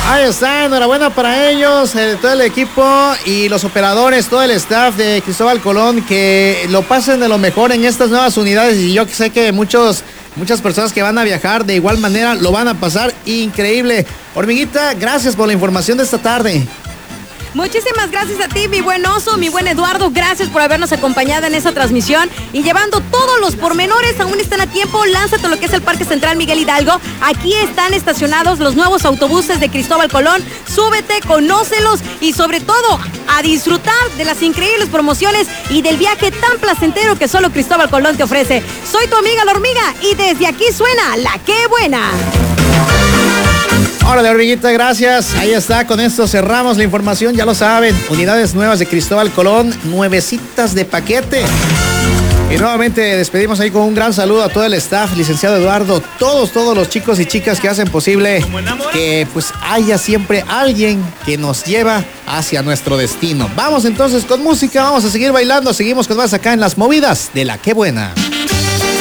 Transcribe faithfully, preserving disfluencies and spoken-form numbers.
Ahí está, enhorabuena para ellos, eh, todo el equipo y los operadores, todo el staff de Cristóbal Colón, que lo pasen de lo mejor en estas nuevas unidades. Y yo sé que muchos, muchas personas que van a viajar de igual manera lo van a pasar increíble. Hormiguita, gracias por la información de esta tarde. Muchísimas gracias a ti, mi buen oso, mi buen Eduardo. Gracias por habernos acompañado en esta transmisión y llevando todos los pormenores. Aún están a tiempo. Lánzate a lo que es el Parque Central Miguel Hidalgo. Aquí están estacionados los nuevos autobuses de Cristóbal Colón. Súbete, conócelos y sobre todo a disfrutar de las increíbles promociones y del viaje tan placentero que solo Cristóbal Colón te ofrece. Soy tu amiga La Hormiga y desde aquí suena La Qué Buena. Órale, Hormiguita, gracias. Ahí está, con esto cerramos la información, ya lo saben. Unidades nuevas de Cristóbal Colón, nuevecitas de paquete. Y nuevamente despedimos ahí con un gran saludo a todo el staff, licenciado Eduardo, todos, todos los chicos y chicas que hacen posible que pues haya siempre alguien que nos lleva hacia nuestro destino. Vamos entonces con música, vamos a seguir bailando, seguimos con más acá en las movidas de La Qué Buena.